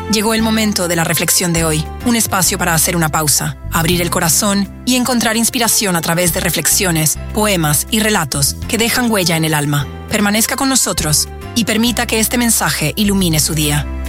Llegó el momento de la reflexión de hoy, un espacio para hacer una pausa, abrir el corazón y encontrar inspiración a través de reflexiones, poemas y relatos que dejan huella en el alma. Permanezca con nosotros y permita que este mensaje ilumine su día.